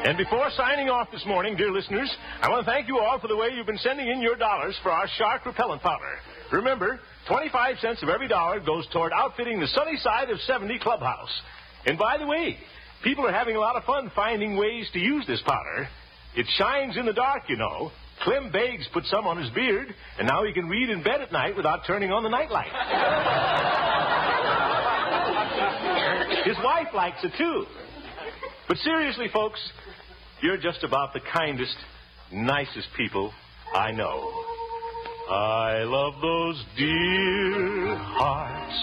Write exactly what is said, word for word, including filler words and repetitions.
And before signing off this morning, dear listeners, I want to thank you all for the way you've been sending in your dollars for our shark repellent powder. Remember, twenty-five cents of every dollar goes toward outfitting the sunny side of seventy Clubhouse. And by the way, people are having a lot of fun finding ways to use this powder. It shines in the dark, you know. Clem Beggs put some on his beard, and now he can read in bed at night without turning on the nightlight. His wife likes it, too. But seriously, folks, you're just about the kindest, nicest people I know. I love those dear hearts